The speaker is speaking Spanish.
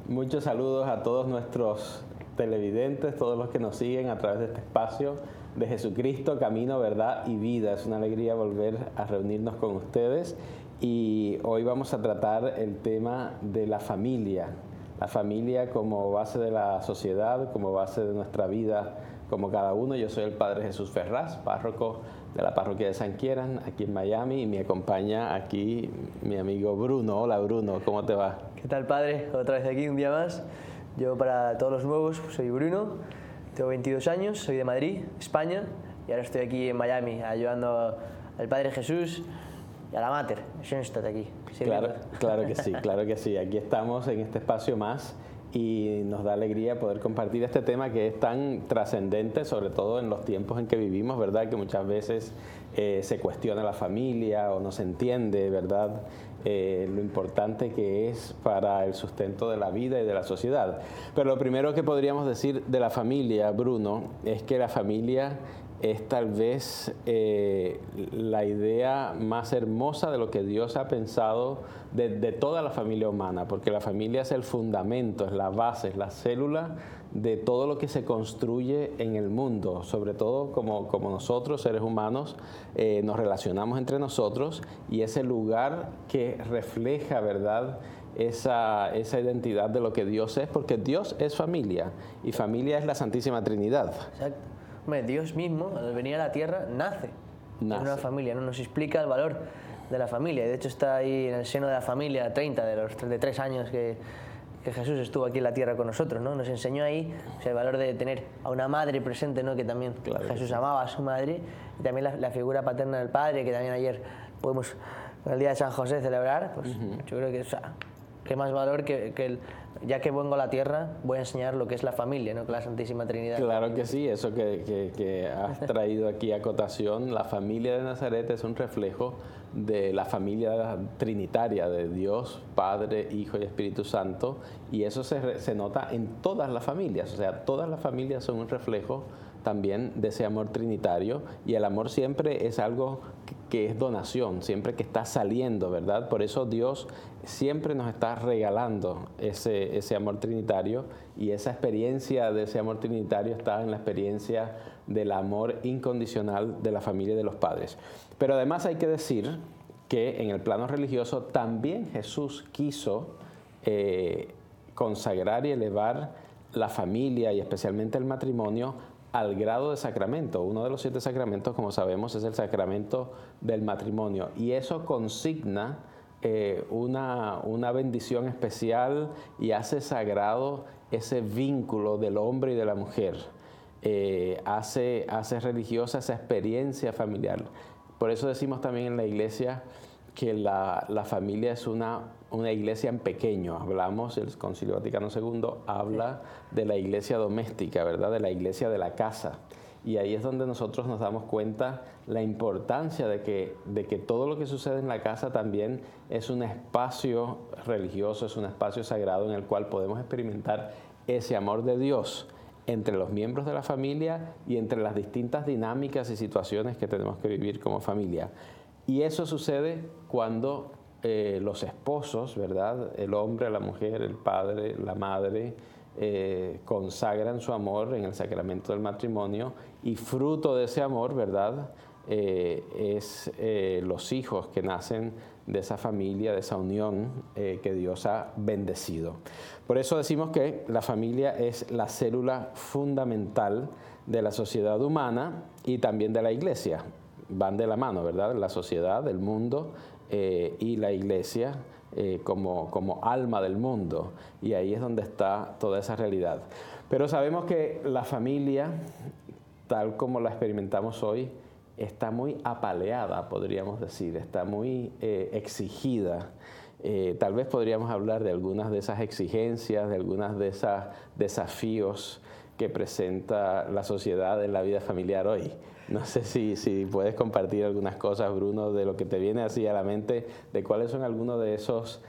Muchos saludos a todos nuestros televidentes, todos los que nos siguen a través de este espacio de Jesucristo, Camino, Verdad y Vida. Es una alegría volver a reunirnos con ustedes y hoy vamos a tratar el tema de la familia como base de la sociedad, como base de nuestra vida, como cada uno. Yo soy el Padre Jesús Ferraz, párroco de la parroquia de San Quieran, aquí en Miami, y me acompaña aquí mi amigo Bruno. Hola Bruno, ¿cómo te va? ¿Qué tal, padre? Otra vez aquí, un día más. Yo, para todos los nuevos, soy Bruno, tengo 22 años, soy de Madrid, España, y ahora estoy aquí en Miami ayudando al Padre Jesús y a la Mater, Schoenstatt aquí. Claro que sí. Aquí estamos en este espacio más y nos da alegría poder compartir este tema que es tan trascendente, sobre todo en los tiempos en que vivimos, ¿verdad? Que muchas veces se cuestiona la familia o no se entiende, ¿verdad? Lo importante que es para el sustento de la vida y de la sociedad. Pero lo primero que podríamos decir de la familia, Bruno, es que la familia es tal vez la idea más hermosa de lo que Dios ha pensado de toda la familia humana, porque la familia es el fundamento, es la base, es la célula de todo lo que se construye en el mundo, sobre todo como nosotros, seres humanos, nos relacionamos entre nosotros, y es el lugar que refleja, ¿verdad?, esa identidad de lo que Dios es, porque Dios es familia, y familia es la Santísima Trinidad. Exacto. Hombre, Dios mismo, al venir a la tierra, nace en una familia, ¿no? Nos explica el valor de la familia. De hecho, está ahí en el seno de la familia 30, de los 33 años que Jesús estuvo aquí en la tierra con nosotros, ¿no? Nos enseñó ahí, o sea, el valor de tener a una madre presente, ¿no? Que también Jesús amaba a su madre, y también la figura paterna del padre, que también ayer podemos, en el día de San José, celebrar. Pues yo creo que, o sea, qué más valor ya que vengo a la tierra, voy a enseñar lo que es la familia, ¿no? Que la Santísima Trinidad. Claro que sí, eso que has traído aquí a cotación. La familia de Nazaret es un reflejo de la familia trinitaria de Dios, Padre, Hijo y Espíritu Santo, y eso se nota en todas las familias. O sea, todas las familias son un reflejo también de ese amor trinitario, y el amor siempre es algo que es donación, siempre que está saliendo, ¿verdad? Por eso Dios siempre nos está regalando ese amor trinitario, y esa experiencia de ese amor trinitario está en la experiencia del amor incondicional de la familia y de los padres. Pero además hay que decir que en el plano religioso también Jesús quiso consagrar y elevar la familia, y especialmente el matrimonio, al grado de sacramento. Uno de los 7 sacramentos, como sabemos, es el sacramento del matrimonio, y eso consigna una bendición especial y hace sagrado ese vínculo del hombre y de la mujer. Hace religiosa esa experiencia familiar. Por eso decimos también en la iglesia que la familia es una iglesia en pequeño. Hablamos, el Concilio Vaticano II habla de la iglesia doméstica, ¿verdad? De la iglesia de la casa. Y ahí es donde nosotros nos damos cuenta la importancia de que todo lo que sucede en la casa también es un espacio religioso, es un espacio sagrado en el cual podemos experimentar ese amor de Dios entre los miembros de la familia y entre las distintas dinámicas y situaciones que tenemos que vivir como familia. Y eso sucede cuando los esposos, ¿verdad?, el hombre, la mujer, el padre, la madre, consagran su amor en el sacramento del matrimonio, y fruto de ese amor, ¿verdad?, es los hijos que nacen de esa familia, de esa unión que Dios ha bendecido. Por eso decimos que la familia es la célula fundamental de la sociedad humana y también de la iglesia. Van de la mano, ¿verdad? La sociedad, el mundo y la iglesia como alma del mundo. Y ahí es donde está toda esa realidad. Pero sabemos que la familia, tal como la experimentamos hoy, está muy apaleada, podríamos decir, está muy exigida. Tal vez podríamos hablar de algunas de esas exigencias, de algunas de esos desafíos que presenta la sociedad en la vida familiar hoy. No sé si puedes compartir algunas cosas, Bruno, de lo que te viene así a la mente, de cuáles son algunos de esos